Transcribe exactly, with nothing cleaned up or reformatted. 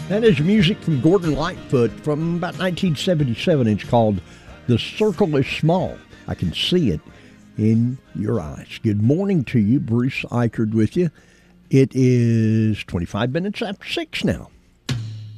That is music from Gordon Lightfoot from about nineteen seventy-seven. It's called The Circle is Small. I can see it in your eyes. Good morning to you. Bruce Eichard with you. It is twenty-five minutes after six now.